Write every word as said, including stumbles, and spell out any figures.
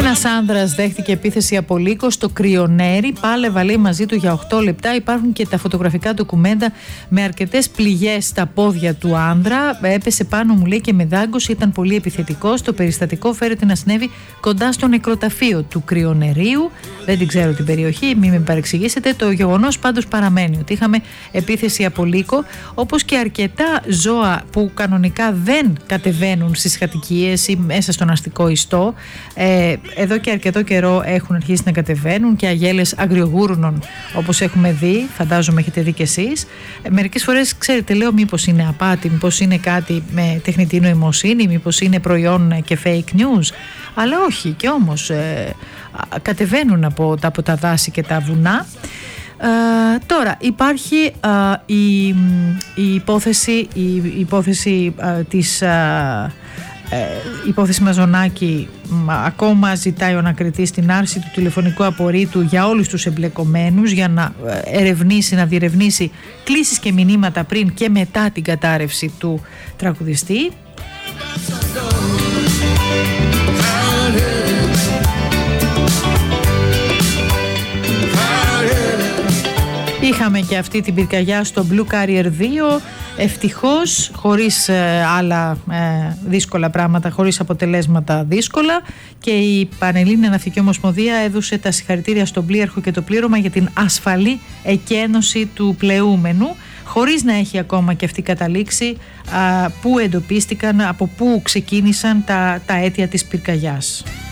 Ένας άνδρας δέχτηκε επίθεση από λύκο στο Κρυονέρι. Πάλευε, λέει, μαζί του για οκτώ λεπτά. Υπάρχουν και τα φωτογραφικά ντοκουμέντα με αρκετές πληγές στα πόδια του άνδρα. Έπεσε πάνω, μου λέει, και με δάγκωση. Ήταν πολύ επιθετικός. Το περιστατικό φέρεται να συνέβη κοντά στο νεκροταφείο του Κρυονερίου. Δεν την ξέρω την περιοχή, μην με παρεξηγήσετε. Το γεγονός πάντως παραμένει ότι είχαμε επίθεση από λύκο, όπως και αρκετά ζώα που κανονικά δεν κατεβαίνουν στις κατοικίες ή μέσα στον αστικό ιστό. Ε, εδώ και αρκετό καιρό έχουν αρχίσει να κατεβαίνουν και αγέλες αγριογούρνων, όπως έχουμε δει, φαντάζομαι έχετε δει κι εσείς. Ε, μερικές φορές, ξέρετε, λέω μήπως είναι απάτη, μήπως είναι κάτι με τεχνητή νοημοσύνη, μήπως είναι προϊόν και fake news. Αλλά όχι, και όμως ε, κατεβαίνουν από, από τα δάση και τα βουνά. Uh, τώρα υπάρχει uh, η, η υπόθεση, η, η υπόθεση uh, της uh, uh, υπόθεση Μαζονάκη. Ακόμα ζητάει ο ανακριτής την άρση του τηλεφωνικού απορρίτου για όλους τους εμπλεκομένους, για να ερευνήσει, να διερευνήσει κλήσεις και μηνύματα πριν και μετά την κατάρρευση του τραγουδιστή. Είχαμε και αυτή την πυρκαγιά στο Blue Carrier δύο, ευτυχώς χωρίς ε, άλλα ε, δύσκολα πράγματα, χωρίς αποτελέσματα δύσκολα, και η Πανελλήνια Ναυτική Ομοσπονδία έδωσε τα συγχαρητήρια στον πλοίαρχο και το πλήρωμα για την ασφαλή εκένωση του πλεούμενου, χωρίς να έχει ακόμα και αυτή καταλήξει α, που εντοπίστηκαν, από πού ξεκίνησαν τα, τα αίτια της πυρκαγιάς.